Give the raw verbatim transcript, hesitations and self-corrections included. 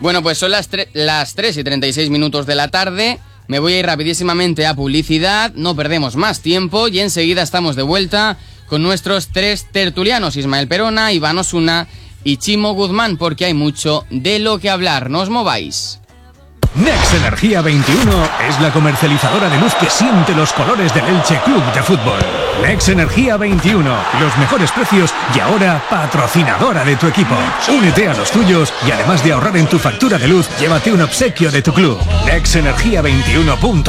Bueno, pues son las, las tres y treinta y seis minutos de la tarde. Me voy a ir rapidísimamente a publicidad, no perdemos más tiempo y enseguida estamos de vuelta con nuestros tres tertulianos, Ismael Perona, Iván Osuna y Chimo Guzmán, porque hay mucho de lo que hablar. No os mováis. Next Energía veintiuno es la comercializadora de luz que siente los colores del Elche Club de Fútbol. Next Energía veintiuno, los mejores precios y ahora patrocinadora de tu equipo. Únete a los tuyos y además de ahorrar en tu factura de luz, llévate un obsequio de tu club. Next Energía veintiuno punto